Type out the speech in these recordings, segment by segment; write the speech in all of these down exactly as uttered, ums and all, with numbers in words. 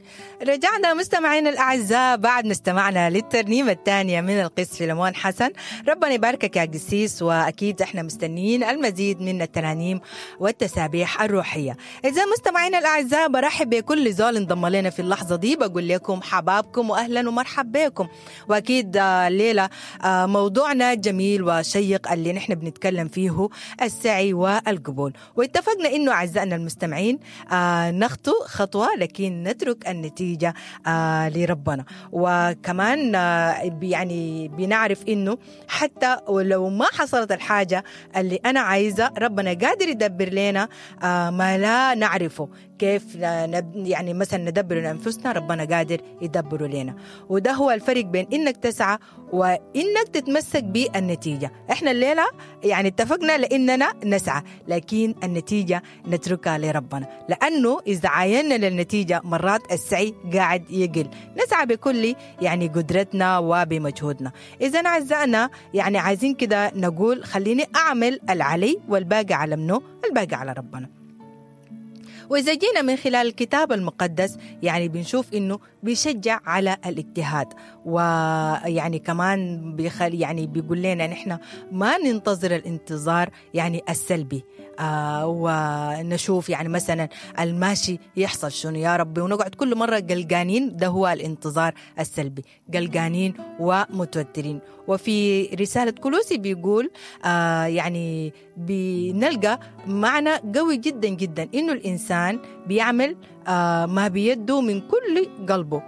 رجعنا مستمعين الأعزاء بعد ما استمعنا للترنيمة الثانية من القس فيلمون حسن. ربنا يباركك يا قسيس، وأكيد إحنا مستنيين المزيد من الترانيم والتسابيح الروحية. إذا مستمعين الأعزاء برحب بكل زول انضم لنا في اللحظة دي، بقول لكم حبابكم وأهلا ومرحب بكم. وأكيد الليلة موضوعنا جميل وشيق اللي نحن بنتكلم فيه السعي والقبول، واتفقنا إنه أعزائنا المستمعين نخطو خطوة لكن نترك النتيجة آه لربنا. وكمان آه يعني بنعرف إنه حتى ولو ما حصلت الحاجة اللي أنا عايزة، ربنا قادر يدبر لنا آه ما لا نعرفه. كيف يعني مثلا ندبر لأنفسنا، ربنا قادر يدبر لنا. وده هو الفرق بين إنك تسعى وإنك تتمسك بالنتيجة. إحنا الليلة يعني اتفقنا لإننا نسعى، لكن النتيجة نتركها لربنا، لأنه إذا عايننا للنتيجة مرات السعي قاعد يقل. نسعى بكل يعني قدرتنا وبمجهودنا. إذا أعزائنا يعني عايزين كده نقول خليني أعمل العلي والباقي على منه، الباقي على ربنا. وإذا جينا من خلال الكتاب المقدس يعني بنشوف إنه بيشجع على الاجتهاد، ويعني كمان بيخل يعني بيقول لنا نحن ما ننتظر الانتظار يعني السلبي. آه ونشوف يعني مثلا الماشي يحصل شنو يا ربي، ونقعد كل مرة قلقانين. ده هو الانتظار السلبي، قلقانين ومتوترين. وفي رسالة كولوسي بيقول آه يعني بنلقى معنى قوي جدا جدا إنه الإنسان بيعمل آه ما بيده من كل قلبه،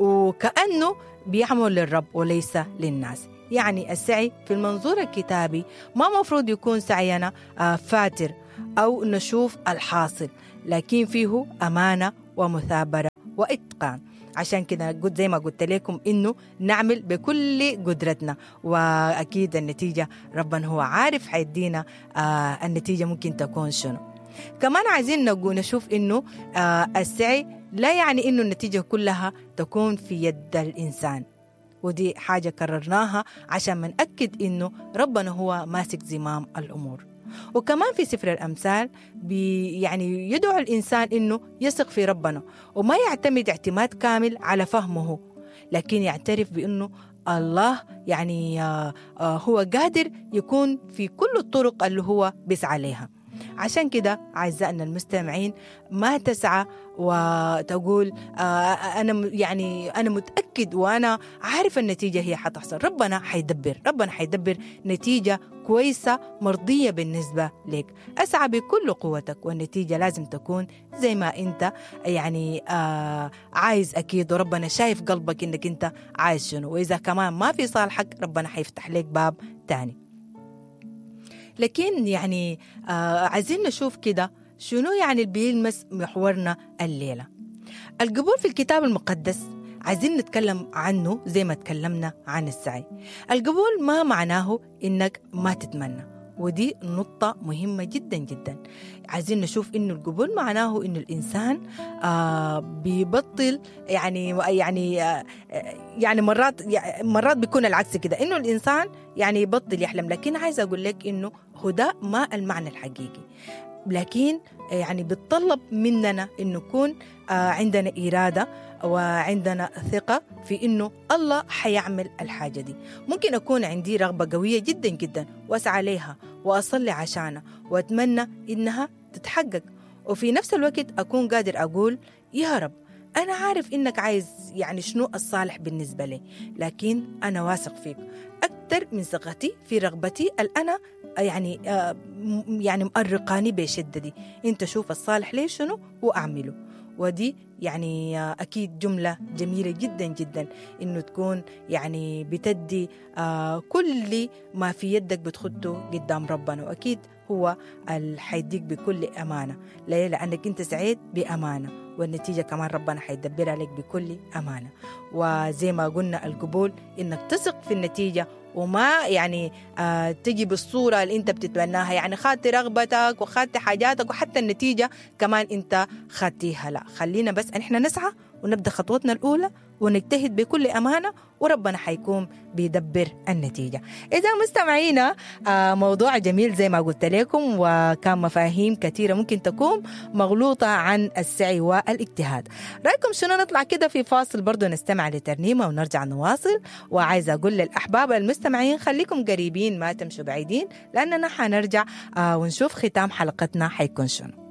وكأنه بيعمل للرب وليس للناس. يعني السعي في المنظور الكتابي ما مفروض يكون سعينا آه فاتر أو نشوف الحاصل، لكن فيه أمانة ومثابرة وإتقان. عشان كده قلت زي ما قلت لكم إنه نعمل بكل قدرتنا، وأكيد النتيجة ربنا هو عارف حيدينا آه النتيجة ممكن تكون شنو. كمان عايزين نقول نشوف إنه آه السعي لا يعني إنه النتيجة كلها تكون في يد الإنسان، ودي حاجة كررناها عشان منأكد إنه ربنا هو ماسك زمام الأمور. وكمان في سفر الأمثال بي يعني يدعو الإنسان إنه يثق في ربنا وما يعتمد اعتماد كامل على فهمه، لكن يعترف بإنه الله يعني آه آه هو قادر يكون في كل الطرق اللي هو بيسعى لها. عشان كده أعزائنا المستمعين ما تسعى وتقول آه أنا يعني أنا متأكد وأنا عارف النتيجة هي حتحصل. ربنا حيدبر، ربنا حيدبر نتيجة كويسة مرضية بالنسبة لك. أسعى بكل قوتك والنتيجة لازم تكون زي ما أنت يعني آه عايز أكيد، وربنا شايف قلبك إنك أنت عايز شنو. وإذا كمان ما في صالحك ربنا حيفتح لك باب تاني. لكن يعني آه عايزين نشوف كده شنو يعني اللي بيلمس محورنا الليلة. القبول في الكتاب المقدس عايزين نتكلم عنه زي ما تكلمنا عن السعي. القبول ما معناه إنك ما تتمنى، ودي نقطة مهمة جدا جدا. عايزين نشوف إنه القبول معناه إنه الإنسان آه بيبطل يعني يعني آه يعني مرات مرات بيكون العكس كده، إنه الإنسان يعني يبطل يحلم. لكن عايز أقول لك إنه هو ما المعنى الحقيقي، لكن يعني بتطلب مننا إنه نكون آه عندنا إرادة وعندنا ثقة في إنه الله حيعمل الحاجة دي. ممكن أكون عندي رغبة قوية جدا جدا وأسعى لها وأصلي عشانها وأتمنى إنها تتحقق، وفي نفس الوقت أكون قادر أقول يا رب أنا عارف إنك عايز يعني شنو الصالح بالنسبة لي، لكن أنا واثق فيك أكتر من ثقتي في رغبتي الأنا يعني آه يعني مقرقاني بشدة دي. أنت شوف الصالح ليه شنو وأعمله. ودي يعني أكيد جملة جميلة جدا جدا إنه تكون يعني بتدي آه كل ما في يدك بتخده قدام ربنا، وأكيد هو الحيديك بكل أمانة. ليه؟ لأنك أنت سعيد بأمانة، والنتيجة كمان ربنا حيدبرها لك بكل أمانة. وزي ما قلنا القبول إنك تثق في النتيجة وما يعني آه تجي بالصورة اللي انت بتتبناها، يعني خدت رغبتك وخدت حاجاتك وحتى النتيجة كمان انت خدتيها. لا، خلينا بس ان احنا نسعى ونبدأ خطوتنا الأولى ونجتهد بكل أمانة، وربنا حيكون بيدبر النتيجة. إذا مستمعينا آه موضوع جميل زي ما قلت لكم، وكان مفاهيم كثيرة ممكن تكون مغلوطة عن السعي والاجتهاد. رأيكم شنو؟ نطلع كده في فاصل برضو نستمع لترنيمة ونرجع نواصل. وعايزة أقول للأحباب المستمعين خليكم قريبين، ما تمشوا بعيدين، لأننا حنرجع آه ونشوف ختام حلقتنا حيكون شنو.